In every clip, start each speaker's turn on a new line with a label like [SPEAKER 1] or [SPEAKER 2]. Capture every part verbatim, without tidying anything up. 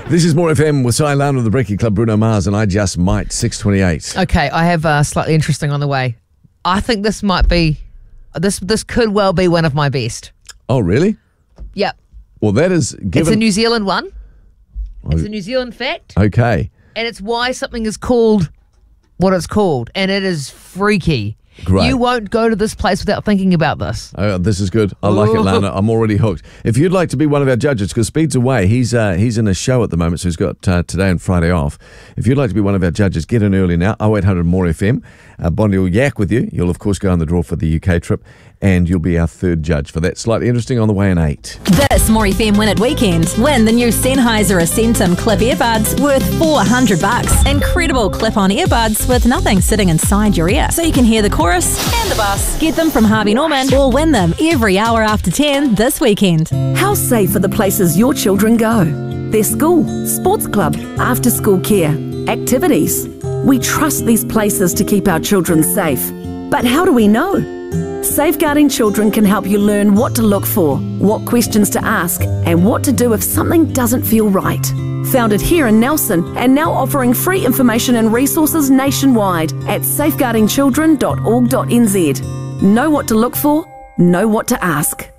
[SPEAKER 1] This is More F M with Cy Lown of the Breaking Club, Bruno Mars, and I Just Might, six twenty-eight.
[SPEAKER 2] Okay, I have uh, slightly interesting on the way. I think this might be, this this could well be one of my best.
[SPEAKER 1] Oh, really?
[SPEAKER 2] Yep.
[SPEAKER 1] Well, that is given...
[SPEAKER 2] It's a New Zealand one. It's a New Zealand fact.
[SPEAKER 1] Okay.
[SPEAKER 2] And it's why something is called what it's called. And it is freaky.
[SPEAKER 1] Great.
[SPEAKER 2] You won't go to this place without thinking about this.
[SPEAKER 1] Oh, this is good. I like it, Lana. I'm already hooked. If you'd like to be one of our judges, because Speed's away, he's uh, he's in a show at the moment, so he's got uh, today and Friday off. If you'd like to be one of our judges, get in early now, oh eight hundred more F M. Uh, Bondi will yak with you. You'll, of course, go on the draw for the U K trip, and you'll be our third judge for that. Slightly interesting on the way in eight.
[SPEAKER 3] This More F M Win It Weekend. Win the new Sennheiser Ascentum clip earbuds worth four hundred bucks. Incredible clip-on earbuds with nothing sitting inside your ear, so you can hear the chorus and the bus. Get them from Harvey Norman or win them every hour after ten this weekend.
[SPEAKER 4] How safe are the places your children go? Their school, sports club, after-school care, activities. We trust these places to keep our children safe. But how do we know? Safeguarding Children can help you learn what to look for, what questions to ask, and what to do if something doesn't feel right. Founded here in Nelson and now offering free information and resources nationwide at safeguarding children dot org dot n z. Know what to look for, know what to ask.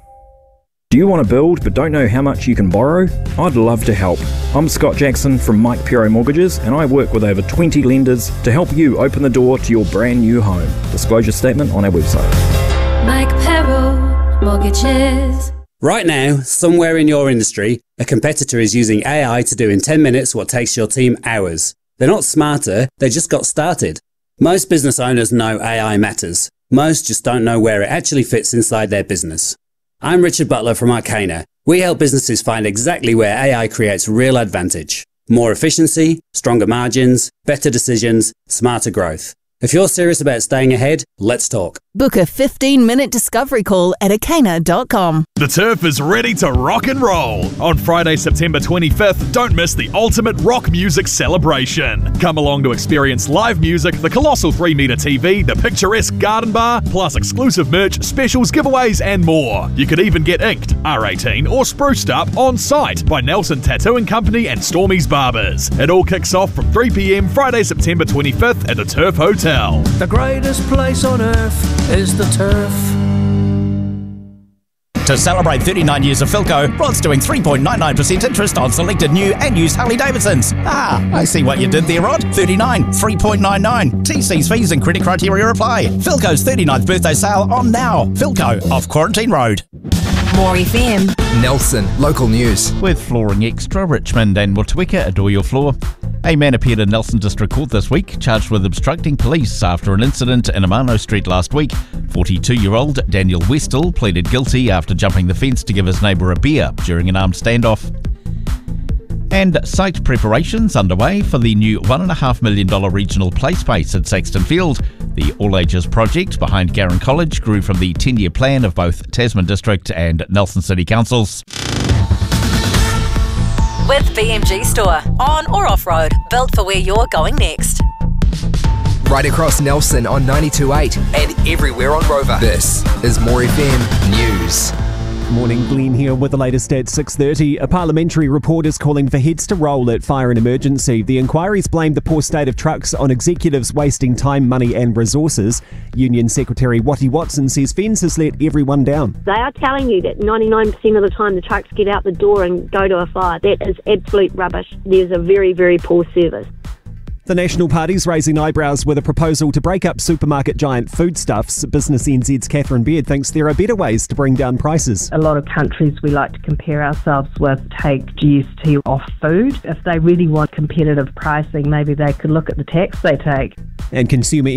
[SPEAKER 5] Do you want to build but don't know how much you can borrow? I'd love to help. I'm Scott Jackson from Mike Pero Mortgages, and I work with over twenty lenders to help you open the door to your brand new home. Disclosure statement on our website.
[SPEAKER 6] Mike Pero Mortgages.
[SPEAKER 7] Right now, somewhere in your industry, a competitor is using A I to do in ten minutes what takes your team hours. They're not smarter, they just got started. Most business owners know A I matters. Most just don't know where it actually fits inside their business. I'm Richard Butler from Arcana. We help businesses find exactly where A I creates real advantage. More efficiency, stronger margins, better decisions, smarter growth. If you're serious about staying ahead, let's talk.
[SPEAKER 3] Book a fifteen minute discovery call at arcana dot com.
[SPEAKER 8] The Turf is ready to rock and roll. On Friday, September twenty-fifth, don't miss the ultimate rock music celebration. Come along to experience live music, the colossal three metre T V, the picturesque garden bar, plus exclusive merch, specials, giveaways and more. You could even get inked, R eighteen or spruced up on site by Nelson Tattoo and Company and Stormy's Barbers. It all kicks off from three p m Friday, September twenty-fifth at the Turf Hotel.
[SPEAKER 9] The greatest place on earth is the Turf.
[SPEAKER 10] To celebrate thirty-nine years of Philco, Rod's doing three point nine nine percent interest on selected new and used Harley-Davidsons. Ah, I see what you did there, Rod. thirty-nine, three point nine nine. T Cs, fees and credit criteria apply. Philco's thirty-ninth birthday sale on now. Philco, off Quarantine Road.
[SPEAKER 3] More F M.
[SPEAKER 11] Nelson, local news.
[SPEAKER 12] With Flooring Extra, Richmond and Motueka adore your floor. A man appeared in Nelson District Court this week, charged with obstructing police after an incident in Amano Street last week. forty-two-year-old Daniel Westall pleaded guilty after jumping the fence to give his neighbour a beer during an armed standoff. And site preparations underway for the new one point five million dollars regional play space at Saxton Field. The all-ages project behind Garran College grew from the ten-year plan of both Tasman District and Nelson City Councils.
[SPEAKER 3] With B M G Store, on or off-road, built for where you're going next.
[SPEAKER 11] Right across Nelson on ninety-two point eight and everywhere on Rover. This is More F M News.
[SPEAKER 13] Morning, Glenn here with the latest at six thirty. A parliamentary report is calling for heads to roll at Fire and Emergency. The inquiries blame the poor state of trucks on executives wasting time, money and resources. Union Secretary Watty Watson says Fens has let everyone down.
[SPEAKER 14] They are telling you that ninety-nine percent of the time the trucks get out the door and go to a fire. That is absolute rubbish. There's a very, very poor service.
[SPEAKER 13] The National Party's raising eyebrows with a proposal to break up supermarket giant Foodstuffs. Business N Z's Catherine Beard thinks there are better ways to bring down prices.
[SPEAKER 15] A lot of countries we like to compare ourselves with take G S T off food. If they really want competitive pricing, maybe they could look at the tax they take.
[SPEAKER 13] And consumer